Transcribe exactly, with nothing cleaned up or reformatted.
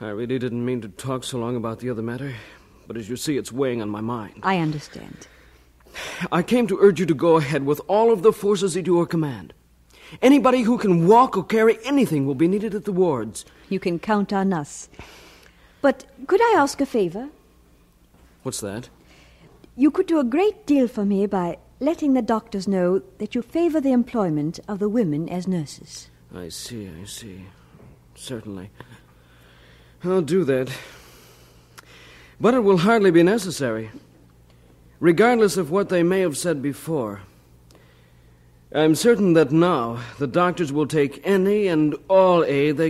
I really didn't mean to talk so long about the other matter, but as you see, it's weighing on my mind. I understand. I came to urge you to go ahead with all of the forces at your command. Anybody who can walk or carry anything will be needed at the wards. You can count on us. But could I ask a favor? What's that? You could do a great deal for me by letting the doctors know that you favor the employment of the women as nurses. I see, I see. Certainly. I'll do that. But it will hardly be necessary. Regardless of what they may have said before, I'm certain that now the doctors will take any and all aid they